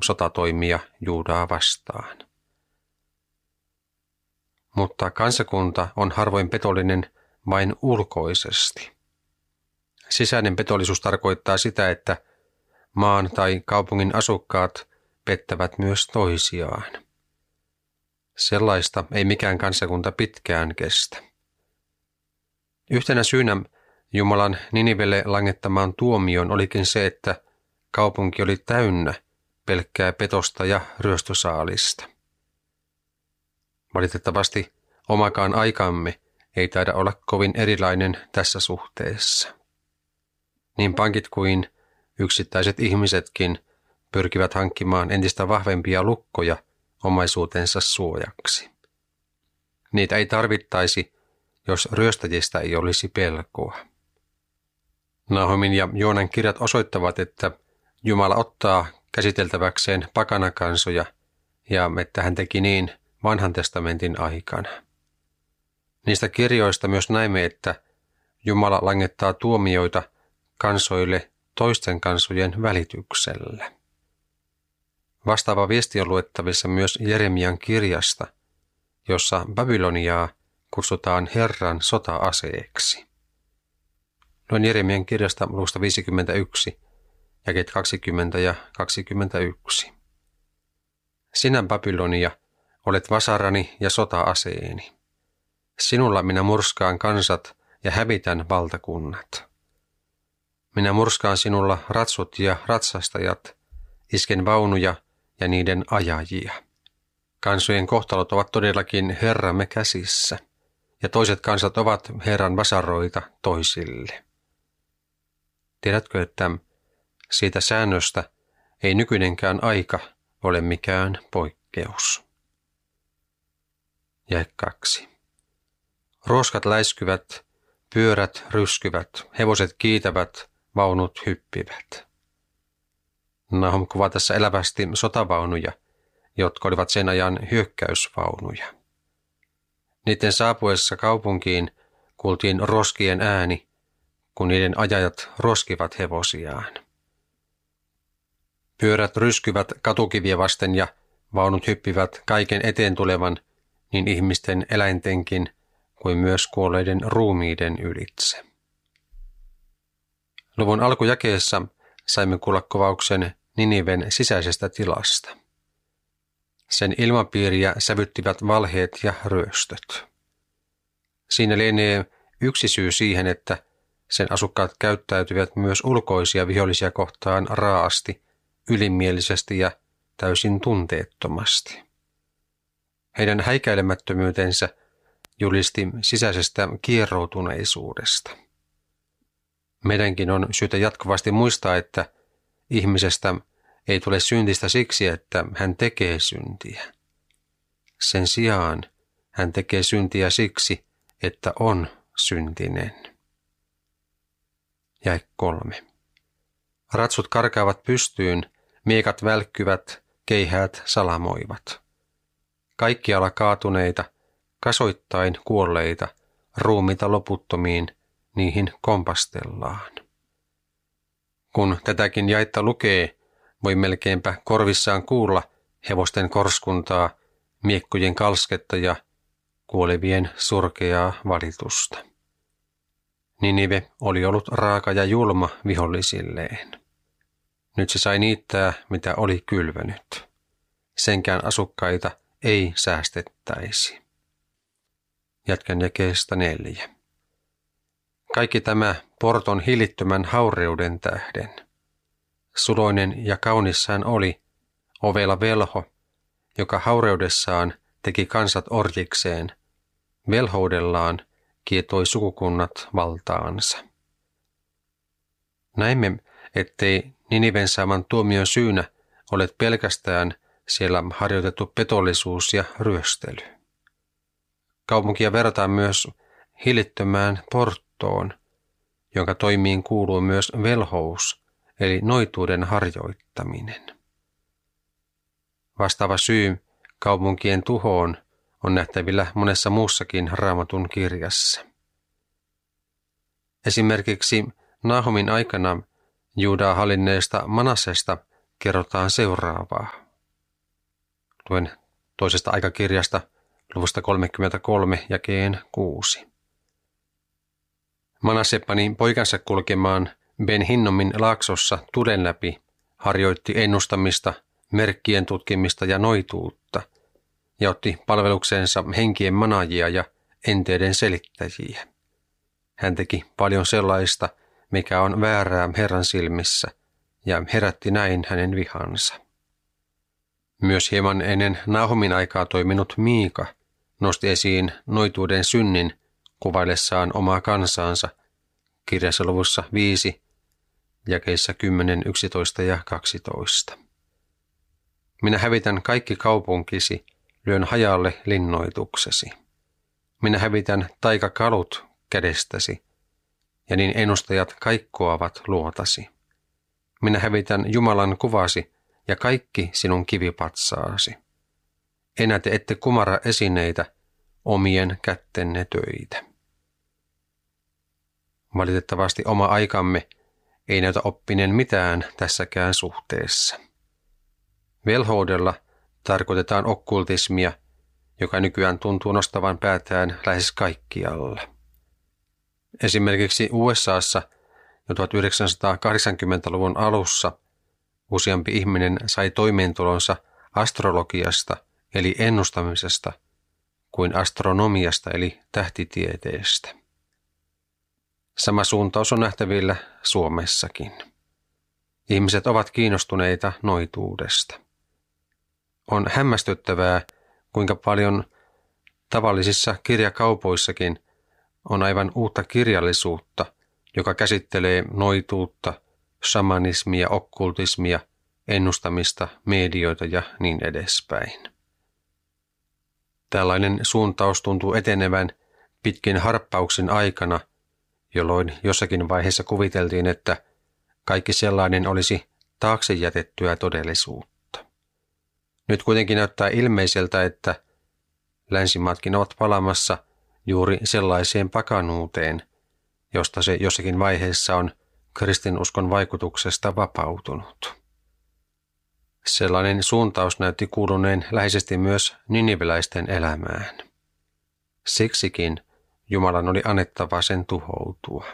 sotatoimia Juudaa vastaan. Mutta kansakunta on harvoin petollinen vain ulkoisesti. Sisäinen petollisuus tarkoittaa sitä, että maan tai kaupungin asukkaat pettävät myös toisiaan. Sellaista ei mikään kansakunta pitkään kestä. Yhtenä syynä Jumalan Ninivelle langettamaan tuomioon olikin se, että kaupunki oli täynnä pelkkää petosta ja ryöstösaalista. Valitettavasti omakaan aikamme ei taida olla kovin erilainen tässä suhteessa. Niin pankit kuin yksittäiset ihmisetkin pyrkivät hankkimaan entistä vahvempia lukkoja omaisuutensa suojaksi. Niitä ei tarvittaisi, jos ryöstäjistä ei olisi pelkoa. Nahumin ja Joonan kirjat osoittavat, että Jumala ottaa käsiteltäväkseen pakanakansoja ja että hän teki niin Vanhan testamentin aikana. Niistä kirjoista myös näemme, että Jumala langettaa tuomioita kansoille toisten kansojen välityksellä. Vastaava viesti on luettavissa myös Jeremian kirjasta, jossa Babyloniaa kutsutaan Herran sota-aseeksi. Luen Jeremian kirjasta luvusta 51, jakeet 20 ja 21. Sinä, Babylonia, olet vasarani ja sota-aseeni. Sinulla minä murskaan kansat ja hävitän valtakunnat. Minä murskaan sinulla ratsut ja ratsastajat, isken vaunuja ja niiden ajajia. Kansojen kohtalot ovat todellakin Herramme käsissä, ja toiset kansat ovat Herran vasaroita toisille. Tiedätkö, että siitä säännöstä ei nykyinenkään aika ole mikään poikkeus? Jae 2. Ruoskat läiskyvät, pyörät ryskyvät, hevoset kiitävät, vaunut hyppivät. Nahum kuvaa tässä elävästi sotavaunuja, jotka olivat sen ajan hyökkäysvaunuja. Niiden saapuessa kaupunkiin kuultiin roskien ääni, kun niiden ajajat roskivat hevosiaan. Pyörät ryskyvät katukiviä vasten ja vaunut hyppivät kaiken eteen tulevan, niin ihmisten, eläintenkin kuin myös kuolleiden ruumiiden ylitse. Luvun alkujakeessa saimme kuulla kuvauksen Niniven sisäisestä tilasta. Sen ilmapiiriä sävyttivät valheet ja ryöstöt. Siinä lienee yksi syy siihen, että sen asukkaat käyttäytyvät myös ulkoisia vihollisia kohtaan raasti, ylimielisesti ja täysin tunteettomasti. Heidän häikäilemättömyytensä julisti sisäisestä kieroutuneisuudesta. Meidänkin on syytä jatkuvasti muistaa, että ihmisestä ei tule syntistä siksi, että hän tekee syntiä. Sen sijaan hän tekee syntiä siksi, että on syntinen. Jae 3. Ratsut karkaavat pystyyn, miekat välkkyvät, keihäät salamoivat. Kaikkialla kaatuneita, kasoittain kuolleita, ruumiita loputtomiin, niihin kompastellaan. Kun tätäkin jaetta lukee, voi melkeinpä korvissaan kuulla hevosten korskuntaa, miekkojen kalsketta ja kuolevien surkeaa valitusta. Ninive oli ollut raaka ja julma vihollisilleen. Nyt se sai niittää, mitä oli kylvänyt. Senkään asukkaita ei säästettäisi. Jatkan jakeesta 4. Kaikki tämä Porton hillittömän haureuden tähden. Suloinen ja kaunis hän oli, ovela velho, joka haureudessaan teki kansat orjikseen, velhoudellaan kietoi sukukunnat valtaansa. Näimme, ettei Niniven saaman tuomion syynä olet pelkästään siellä harjoitettu petollisuus ja ryöstely. Kaupunkia verrataan myös hillittömään Porttoon, jonka toimiin kuuluu myös velhous, eli noituuden harjoittaminen. Vastaava syy kaupunkien tuhoon on nähtävillä monessa muussakin Raamatun kirjassa. Esimerkiksi Nahumin aikana Juudaa hallinneesta Manassesta kerrotaan seuraavaa. Luen toisesta aikakirjasta luvusta 33 jakeen 6. Manasse pani poikansa kulkemaan Ben Hinnomin laaksossa tulen läpi, harjoitti ennustamista, merkkien tutkimista ja noituutta, ja otti palvelukseensa henkien manaajia ja enteiden selittäjiä. Hän teki paljon sellaista, mikä on väärää Herran silmissä, ja herätti näin hänen vihansa. Myös hieman ennen Nahomin aikaa toiminut Miika nosti esiin noituuden synnin kuvaillessaan omaa kansaansa kirjassa luvussa 5, jakeissa 10, 11 ja 12. Minä hävitän kaikki kaupunkisi, lyön hajalle linnoituksesi. Minä hävitän taikakalut kädestäsi, ja niin ennustajat kaikkoavat luotasi. Minä hävitän Jumalan kuvasi ja kaikki sinun kivipatsaasi. Enää te ette kumara esineitä, omien kättenne töitä. Valitettavasti oma aikamme ei näytä oppineen mitään tässäkään suhteessa. Velhoudella tarkoitetaan okkultismia, joka nykyään tuntuu nostavan päätään lähes kaikkialla. Esimerkiksi USAssa jo 1980-luvun alussa useampi ihminen sai toimeentulonsa astrologiasta eli ennustamisesta kuin astronomiasta eli tähtitieteestä. Sama suuntaus on nähtävillä Suomessakin. Ihmiset ovat kiinnostuneita noituudesta. On hämmästyttävää, kuinka paljon tavallisissa kirjakaupoissakin on aivan uutta kirjallisuutta, joka käsittelee noituutta, shamanismia, okkultismia, ennustamista, medioita ja niin edespäin. Tällainen suuntaus tuntuu etenevän pitkin harppauksen aikana, jolloin jossakin vaiheessa kuviteltiin, että kaikki sellainen olisi taakse jätettyä todellisuutta. Nyt kuitenkin näyttää ilmeiseltä, että länsimaatkin ovat palaamassa juuri sellaiseen pakanuuteen, josta se jossakin vaiheessa on kristinuskon vaikutuksesta vapautunut. Sellainen suuntaus näytti kuuluneen läheisesti myös niniveläisten elämään. Siksikin Jumalan oli annettava sen tuhoutua.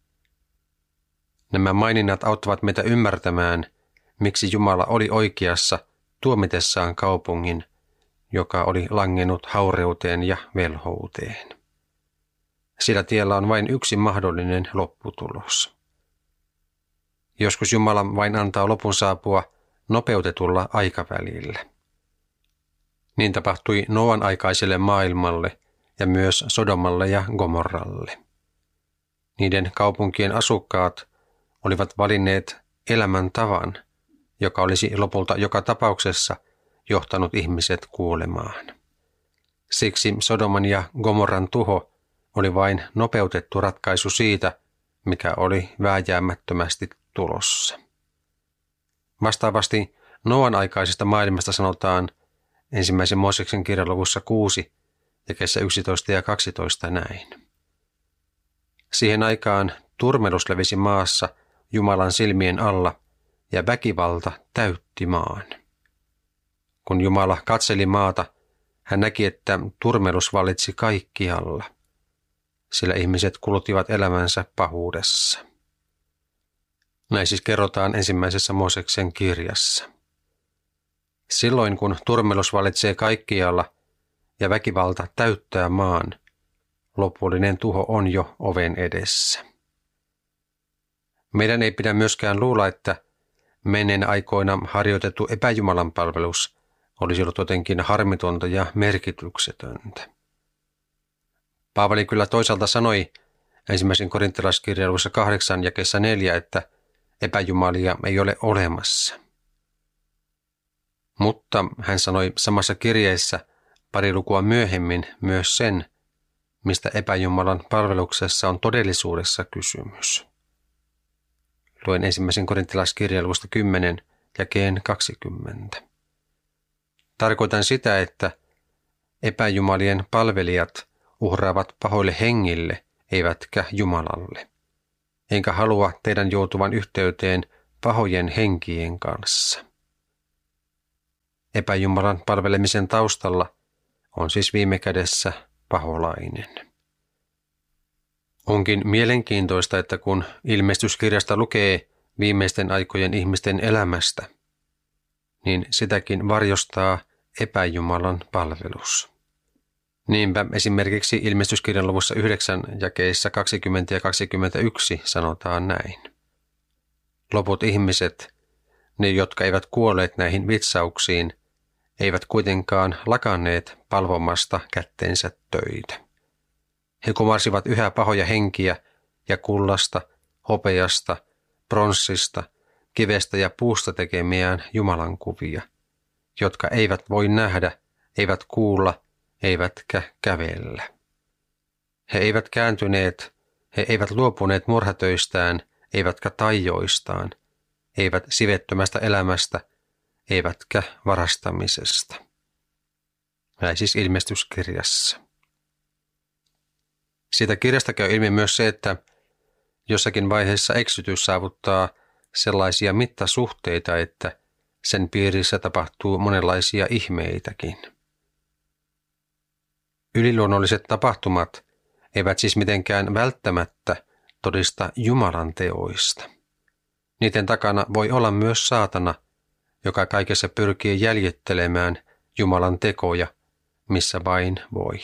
Nämä maininnat auttavat meitä ymmärtämään, miksi Jumala oli oikeassa tuomitessaan kaupungin, joka oli langennut haureuteen ja velhouteen. Sillä tiellä on vain yksi mahdollinen lopputulos. Joskus Jumala vain antaa lopun saapua nopeutetulla aikavälillä. Niin tapahtui Noan aikaiselle maailmalle ja myös Sodomalle ja Gomorralle. Niiden kaupunkien asukkaat olivat valinneet elämäntavan, joka olisi lopulta joka tapauksessa johtanut ihmiset kuolemaan. Siksi Sodoman ja Gomorran tuho oli vain nopeutettu ratkaisu siitä, mikä oli vääjäämättömästi tulossa. Vastaavasti Noan aikaisesta maailmasta sanotaan 1. Mooseksen kirjan luvussa 6, jakeissa 11 ja 12 näin. Siihen aikaan turmelus levisi maassa Jumalan silmien alla ja väkivalta täytti maan. Kun Jumala katseli maata, hän näki, että turmelus vallitsi kaikkialla, sillä ihmiset kuluttivat elämänsä pahuudessa. Näin siis kerrotaan 1. Mooseksen kirjassa. Silloin kun turmelus vallitsee kaikkialla ja väkivalta täyttää maan, lopullinen tuho on jo oven edessä. Meidän ei pidä myöskään luulla, että menneen aikoina harjoitettu epäjumalan palvelus olisi ollut jotenkin harmitonta ja merkityksetöntä. Paavali kyllä toisaalta sanoi 1. Korinttilaiskirjan luvussa 8 jakeessa 4, että epäjumalia ei ole olemassa. Mutta hän sanoi samassa kirjeessä pari lukua myöhemmin myös sen, mistä epäjumalan palveluksessa on todellisuudessa kysymys. Luen 1. Korinttilaiskirjan luvusta 10 jakeen 20. Tarkoitan sitä, että epäjumalien palvelijat uhraavat pahoille hengille, eivätkä Jumalalle. Enkä halua teidän joutuvan yhteyteen pahojen henkien kanssa. epäjumalan palvelemisen taustalla on siis viime kädessä paholainen. Onkin mielenkiintoista, että kun ilmestyskirjasta lukee viimeisten aikojen ihmisten elämästä, niin sitäkin varjostaa epäjumalan palvelus. Niinpä esimerkiksi ilmestyskirjan luvussa 9 jakeissa 20 ja 21 sanotaan näin. Loput ihmiset, ne jotka eivät kuolleet näihin vitsauksiin, eivät kuitenkaan lakanneet palvomasta kättensä töitä. He kumarsivat yhä pahoja henkiä ja kullasta, hopeasta, pronssista, kivestä ja puusta tekemiään Jumalan kuvia, jotka eivät voi nähdä, eivät kuulla, eivätkä kävellä. He eivät kääntyneet, he eivät luopuneet murhatöistään, eivätkä taioistaan, eivät sivettömästä elämästä, eivätkä varastamisesta. Näin siis ilmestyskirjassa. Siitä kirjasta käy ilmi myös se, että jossakin vaiheessa eksytys saavuttaa sellaisia mittasuhteita, että sen piirissä tapahtuu monenlaisia ihmeitäkin. Yliluonnolliset tapahtumat eivät siis mitenkään välttämättä todista Jumalan teoista. Niiden takana voi olla myös saatana, joka kaikessa pyrkii jäljittelemään Jumalan tekoja, missä vain voi.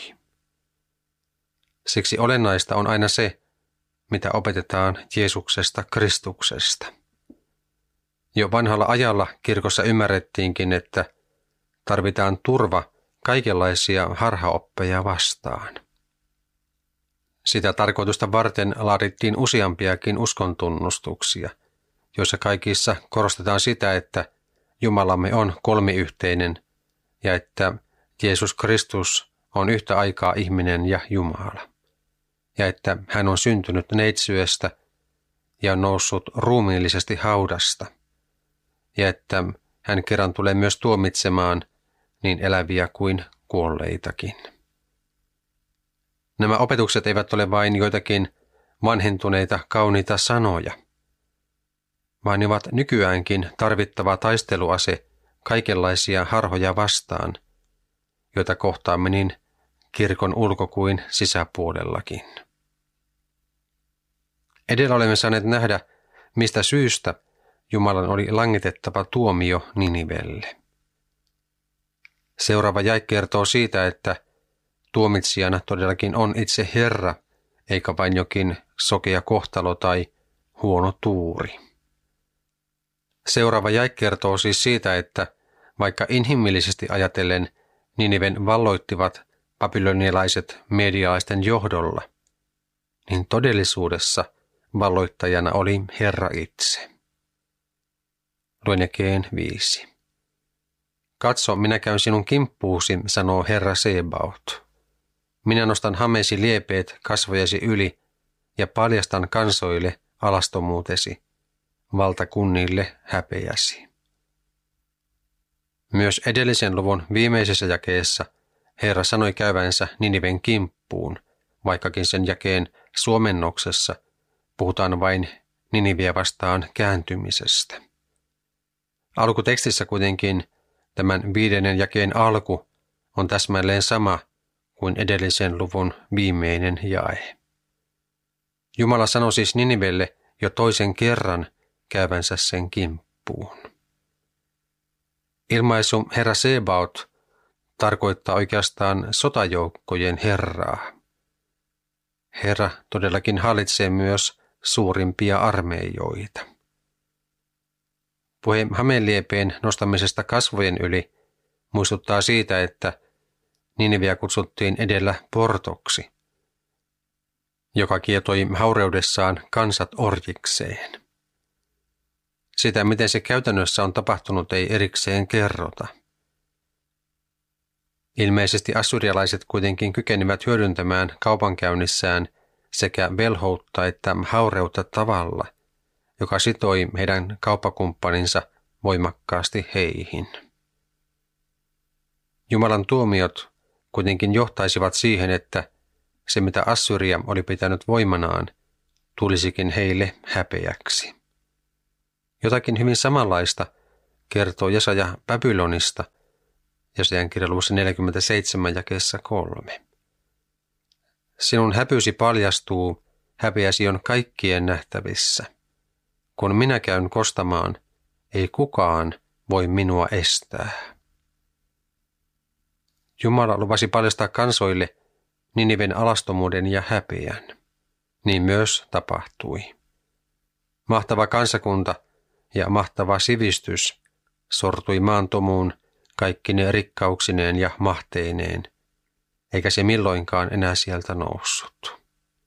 Siksi olennaista on aina se, mitä opetetaan Jeesuksesta Kristuksesta. Jo vanhalla ajalla kirkossa ymmärrettiinkin, että tarvitaan turva kaikenlaisia harhaoppeja vastaan. Sitä tarkoitusta varten laadittiin useampiakin uskontunnustuksia, joissa kaikissa korostetaan sitä, että Jumalamme on kolmiyhteinen ja että Jeesus Kristus on yhtä aikaa ihminen ja Jumala, ja että hän on syntynyt neitsyöstä ja on noussut ruumiillisesti haudasta, ja että hän kerran tulee myös tuomitsemaan niin eläviä kuin kuolleitakin. Nämä opetukset eivät ole vain joitakin vanhentuneita kauniita sanoja, vaan ne ovat nykyäänkin tarvittava taisteluase kaikenlaisia harhoja vastaan, joita kohtaamme niin kirkon ulko- kuin sisäpuolellakin. Edellä olemme saaneet nähdä, mistä syystä Jumalan oli langitettava tuomio Ninivelle. Seuraava jae kertoo siitä, että tuomitsijana todellakin on itse Herra, eikä vain jokin sokea kohtalo tai huono tuuri. Seuraava jae kertoo siis siitä, että vaikka inhimillisesti ajatellen Niniven valloittivat babylonialaiset medialaisten johdolla, niin todellisuudessa valloittajana oli Herra itse. Luen jakeen 5. Katso, minä käyn sinun kimppuusi, sanoo Herra Sebaot. Minä nostan hameesi liepeet kasvojesi yli ja paljastan kansoille alastomuutesi, valtakunnille häpeäsi. Myös edellisen luvun viimeisessä jakeessa Herra sanoi käyvänsä Niniven kimppuun, vaikkakin sen jakeen suomennoksessa puhutaan vain Niniviä vastaan kääntymisestä. Alkutekstissä kuitenkin tämän 5. jakeen alku on täsmälleen sama kuin edellisen luvun viimeinen jae. Jumala sanoi siis Ninivelle jo toisen kerran käyvänsä sen kimppuun. Ilmaisu Herra Sebaot tarkoittaa oikeastaan sotajoukkojen Herraa. Herra todellakin hallitsee myös suurimpia armeijoita. Puhe hameliepeen nostamisesta kasvojen yli muistuttaa siitä, että Niniviä kutsuttiin edellä portoksi, joka kietoi haureudessaan kansat orjikseen. Sitä, miten se käytännössä on tapahtunut, ei erikseen kerrota. Ilmeisesti assyrialaiset kuitenkin kykenivät hyödyntämään kaupankäynnissään sekä velhoutta että haureutta tavalla, joka sitoi heidän kauppakumppaninsa voimakkaasti heihin. Jumalan tuomiot kuitenkin johtaisivat siihen, että se mitä Assyria oli pitänyt voimanaan, tulisikin heille häpeäksi. Jotakin hyvin samanlaista kertoo Jesaja Babylonista Jesajan kirja luvussa 47 jakeessa 3. Sinun häpysi paljastuu, häpeäsi on kaikkien nähtävissä. Kun minä käyn kostamaan, ei kukaan voi minua estää. Jumala lupasi paljastaa kansoille Niniven alastomuuden ja häpeän. Niin myös tapahtui. Mahtava kansakunta ja mahtava sivistys sortui maantomuun kaikkine rikkauksineen ja mahteineen, eikä se milloinkaan enää sieltä noussut.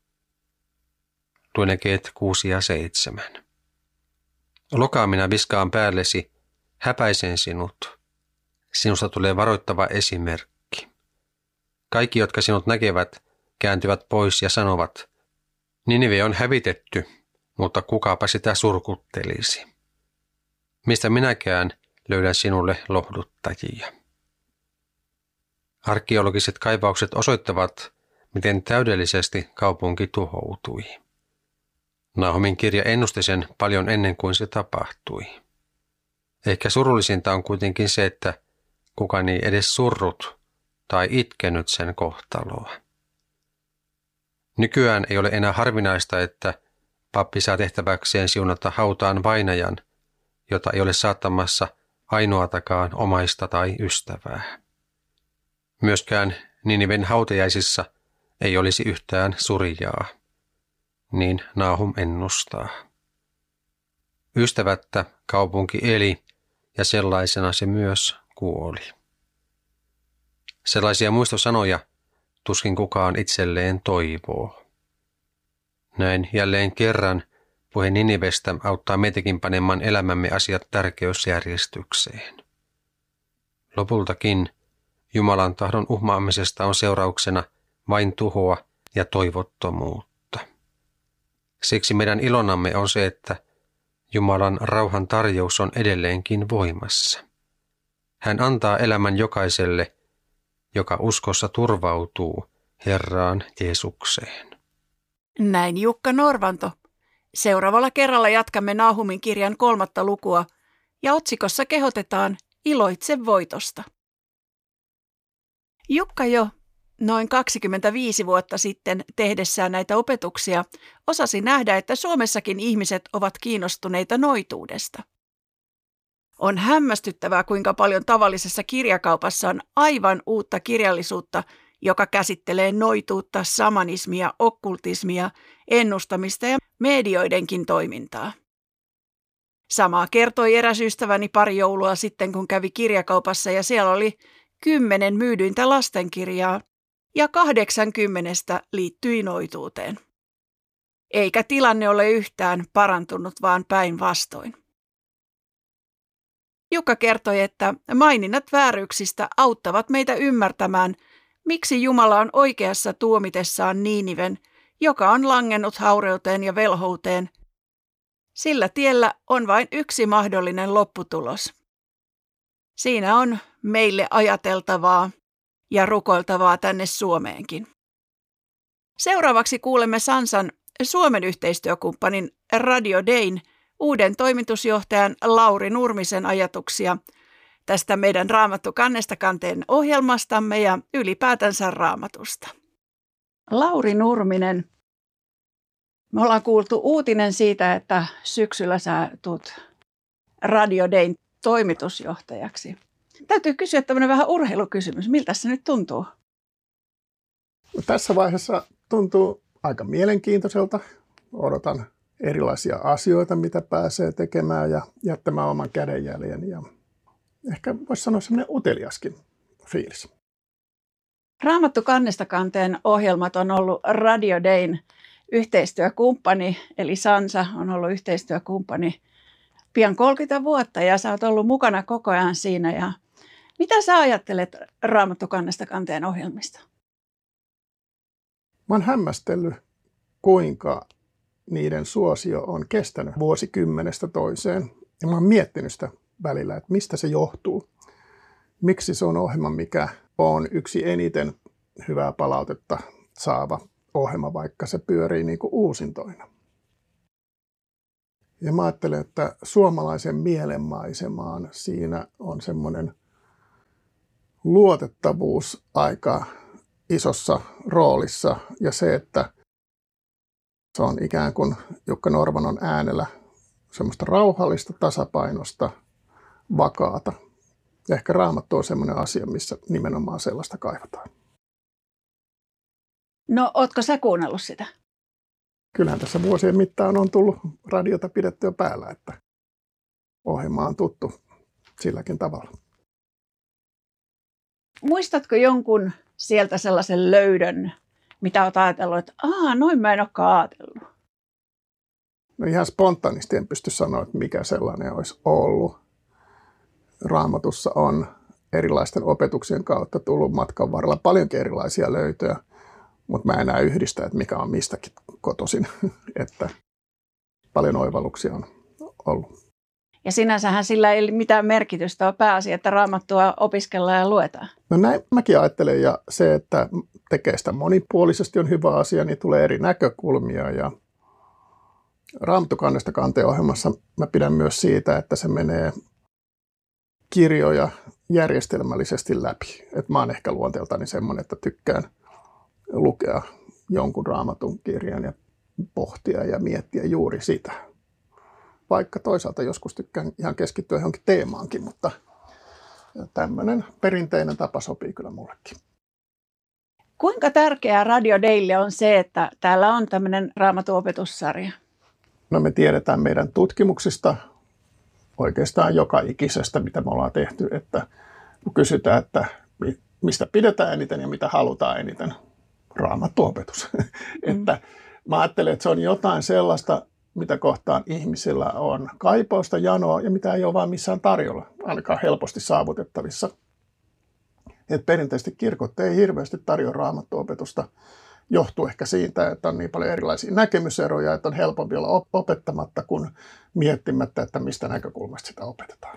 Luen jakeet 6 ja 7. Lokaa minä viskaan päällesi, häpäisen sinut. Sinusta tulee varoittava esimerkki. Kaikki, jotka sinut näkevät, kääntyvät pois ja sanovat, Ninive on hävitetty, mutta kukapa sitä surkuttelisi. Mistä minäkään löydän sinulle lohduttajia. Arkeologiset kaivaukset osoittavat, miten täydellisesti kaupunki tuhoutui. Nahumin kirja ennusti sen paljon ennen kuin se tapahtui. Ehkä surullisinta on kuitenkin se, että kukaan ei edes surrut tai itkenyt sen kohtaloa. Nykyään ei ole enää harvinaista, että pappi saa tehtäväkseen siunata hautaan vainajan, jota ei ole saattamassa ainoatakaan omaista tai ystävää. Myöskään Niniven hautajaisissa ei olisi yhtään surijaa, niin Nahum ennustaa. Ystävättä kaupunki eli ja sellaisena se myös kuoli. Sellaisia muistosanoja tuskin kukaan itselleen toivoo. Näin jälleen kerran puhe Ninivestä auttaa meitäkin panemaan elämämme asiat tärkeysjärjestykseen. Lopultakin Jumalan tahdon uhmaamisesta on seurauksena vain tuhoa ja toivottomuutta. Siksi meidän ilonamme on se, että Jumalan rauhan tarjous on edelleenkin voimassa. Hän antaa elämän jokaiselle, joka uskossa turvautuu Herraan Jeesukseen. Näin Jukka Norvanto. Seuraavalla kerralla jatkamme Nahumin kirjan 3. lukua ja otsikossa kehotetaan Iloitse voitosta. Jukka jo noin 25 vuotta sitten tehdessään näitä opetuksia osasi nähdä, että Suomessakin ihmiset ovat kiinnostuneita noituudesta. On hämmästyttävää, kuinka paljon tavallisessa kirjakaupassa on aivan uutta kirjallisuutta, joka käsittelee noituutta, samanismia, okkultismia, ennustamista ja medioidenkin toimintaa. Samaa kertoi eräs ystäväni pari joulua sitten, kun kävi kirjakaupassa ja siellä oli 10 myydyintä lastenkirjaa ja 80 liittyi noituuteen. Eikä tilanne ole yhtään parantunut, vaan päinvastoin. Jukka kertoi, että maininnat vääryyksistä auttavat meitä ymmärtämään, miksi Jumala on oikeassa tuomitessaan Niiniven, joka on langennut haureuteen ja velhouteen. Sillä tiellä on vain yksi mahdollinen lopputulos. Siinä on meille ajateltavaa ja rukoiltavaa tänne Suomeenkin. Seuraavaksi kuulemme Sansan Suomen yhteistyökumppanin Radio Dayn uuden toimitusjohtajan Lauri Nurmisen ajatuksia tästä meidän Raamattu kannesta kanteen ohjelmastamme ja ylipäätänsä Raamatusta. Lauri Nurminen, me ollaan kuultu uutinen siitä, että syksyllä sä tulet Radio Dayn toimitusjohtajaksi. Täytyy kysyä tämmöinen vähän urheilukysymys. Miltä se nyt tuntuu? Tässä vaiheessa tuntuu aika mielenkiintoiselta. Odotan erilaisia asioita, mitä pääsee tekemään ja jättämään oman kädenjäljen. Ja ehkä voisi sanoa semmoinen uteliaskin fiilis. Raamattu kannesta kanteen ohjelmat on ollut Radio Dayn yhteistyökumppani, eli Sansa on ollut yhteistyökumppani pian 30 vuotta ja sä oot ollut mukana koko ajan siinä. Ja mitä sä ajattelet Raamattu kannesta kanteen ohjelmista? Mä oon hämmästellyt, kuinka niiden suosio on kestänyt vuosikymmenestä toiseen. Ja mä oon miettinyt sitä välillä, että mistä se johtuu. Miksi se on ohjelma, mikä on yksi eniten hyvää palautetta saava ohjelma, vaikka se pyörii niin kuin uusintoina. Ja mä ajattelen, että suomalaisen mielenmaisemaan siinä on semmoinen luotettavuus aika isossa roolissa ja se, että se on ikään kuin Jukka Norvanon äänellä semmoista rauhallista, tasapainosta, vakaata. Ja ehkä Raamattu on semmoinen asia, missä nimenomaan sellaista kaivataan. No, ootko sä kuunnellut sitä? Kyllähän tässä vuosien mittaan on tullut radiota pidettyä päällä, että ohjelma on tuttu silläkin tavalla. Muistatko jonkun sieltä sellaisen löydön, mitä olet ajatellut, että noin mä en olekaan ajatellut? No ihan spontaanisti en pysty sanoa, että mikä sellainen olisi ollut. Raamatussa on erilaisten opetuksien kautta tullut matkan varrella paljonkin erilaisia löytöjä, mutta mä en enää yhdistä, että mikä on mistäkin kotoisin. Että paljon oivalluksia on ollut. Ja sinänsähän sillä ei ole mitään merkitystä, on pääasia, että Raamattua opiskellaan ja luetaan. No näin mäkin ajattelen, ja se, että tekee sitä monipuolisesti on hyvä asia, niin tulee eri näkökulmia. Ja Raamattu kannesta kanteen ohjelmassa mä pidän myös siitä, että se menee kirjoja järjestelmällisesti läpi. Et mä oon ehkä luonteeltani semmoinen, että tykkään lukea jonkun Raamatun kirjan ja pohtia ja miettiä juuri sitä. Vaikka toisaalta joskus tykkään ihan keskittyä johonkin teemaankin, mutta tämmöinen perinteinen tapa sopii kyllä mullekin. Kuinka tärkeää Radio Daylle on se, että täällä on tämmöinen Raamatun opetussarja? No me tiedetään meidän tutkimuksista oikeastaan joka ikisestä, mitä me ollaan tehty, että kun kysytään, että mistä pidetään eniten ja mitä halutaan eniten, Raamattu-opetus. Että mä ajattelen, että se on jotain sellaista, mitä kohtaan ihmisillä on kaipausta, janoa ja mitä ei ole vaan missään tarjolla, ainakaan helposti saavutettavissa. Et perinteisesti kirkot ei hirveästi tarjoa Raamattu-opetusta. Johtuu ehkä siitä, että on niin paljon erilaisia näkemyseroja, että on helpompi olla opettamatta kuin miettimättä, että mistä näkökulmasta sitä opetetaan.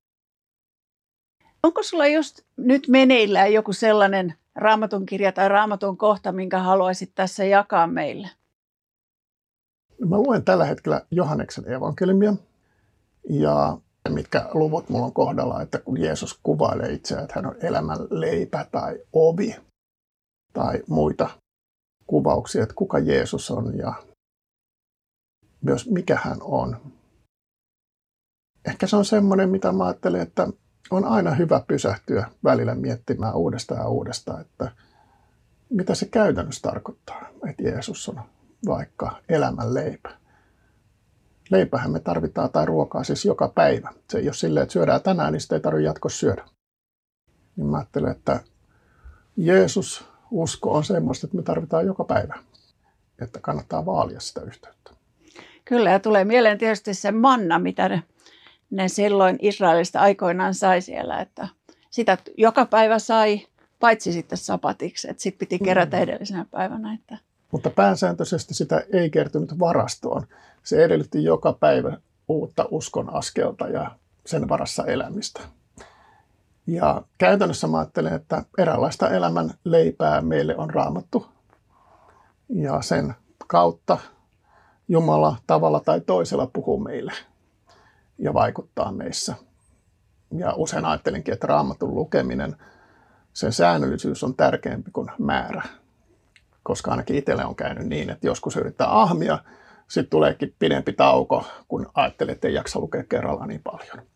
Onko sulla just nyt meneillään joku sellainen Raamatun kirja tai Raamatun kohta, minkä haluaisit tässä jakaa meille? Mä luen tällä hetkellä Johanneksen evankeliumia ja mitkä luvut mulla on kohdalla, että kun Jeesus kuvailee itseään, että hän on elämän leipä tai ovi tai muita kuvauksia, että kuka Jeesus on ja myös mikä hän on. Ehkä se on semmoinen, mitä mä ajattelen, että on aina hyvä pysähtyä välillä miettimään uudestaan ja uudestaan, että mitä se käytännössä tarkoittaa, että Jeesus on vaikka elämän leipä. Leipähän me tarvitaan tai ruokaa siis joka päivä. Se ei ole silleen, että syödään tänään, niin sitä ei tarvitse jatkossa syödä. Niin mä ajattelen, että Jeesus usko on semmoista, että me tarvitaan joka päivä. Että kannattaa vaalia sitä yhteyttä. Kyllä, ja tulee mieleen tietysti se manna, mitä ne silloin Israelista aikoinaan sai siellä. Että sitä joka päivä sai, paitsi sitten sapatiksi. Että sitten piti kerätä edellisenä päivänä. Että mutta pääsääntöisesti sitä ei kertynyt varastoon. Se edellytti joka päivä uutta uskon askelta ja sen varassa elämistä. Ja käytännössä mä ajattelen, että eräänlaista elämän leipää meille on Raamattu. Ja sen kautta Jumala tavalla tai toisella puhuu meille ja vaikuttaa meissä. Ja usein ajattelenkin, että Raamatun lukeminen, sen säännöllisyys on tärkeämpi kuin määrä. Koska ainakin itselle on käynyt niin, että joskus yrittää ahmia, sitten tuleekin pidempi tauko, kun ajattelee, että ei jaksa lukea kerrallaan niin paljon.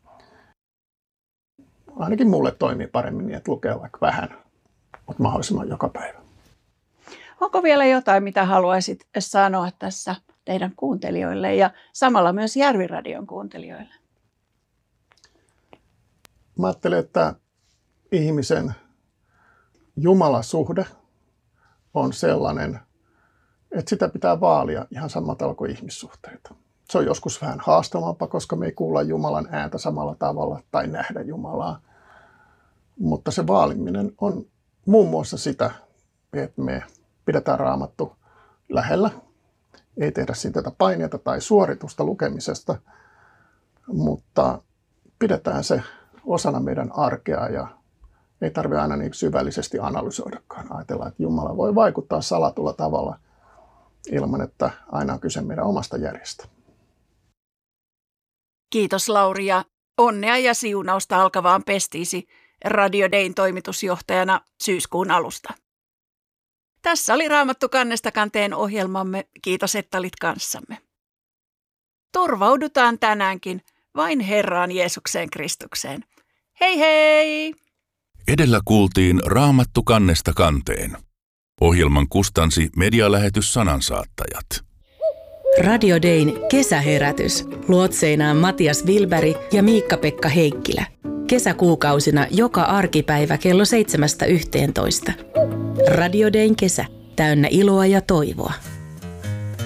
Ainakin mulle toimii paremmin niin, että lukee vaikka vähän, mutta mahdollisimman joka päivä. onko vielä jotain, mitä haluaisit sanoa tässä teidän kuuntelijoille ja samalla myös Järviradion kuuntelijoille? Mä ajattelen, että ihmisen Jumalasuhde on sellainen, että sitä pitää vaalia ihan samalla tavalla kuin ihmissuhteita. Se on joskus vähän haastavampaa, koska me ei kuulla Jumalan ääntä samalla tavalla tai nähdä Jumalaa. Mutta se vaaliminen on muun muassa sitä, että me pidetään Raamattu lähellä. Ei tehdä siitä paineita tai suoritusta lukemisesta, mutta pidetään se osana meidän arkea ja ei tarvitse aina niin syvällisesti analysoidakaan. Ajatellaan, että Jumala voi vaikuttaa salatulla tavalla ilman, että aina on kyse meidän omasta järjestä. Kiitos Lauri ja onnea ja siunausta alkavaan pestiisi Radio Dayn toimitusjohtajana syyskuun alusta. Tässä oli Raamattu kannesta kanteen ohjelmamme. Kiitos, että olit kanssamme. Turvaudutaan tänäänkin vain Herraan Jeesukseen Kristukseen. Hei hei! Edellä kuultiin Raamattu kannesta kanteen. Ohjelman kustansi medialähetys Sanansaattajat. Radio Dayn kesäherätys. Luotseinaan Matias Wilberg ja Miikka-Pekka Heikkilä. Kesäkuukausina joka arkipäivä kello 7–11. Radio Dayn kesä. Täynnä iloa ja toivoa.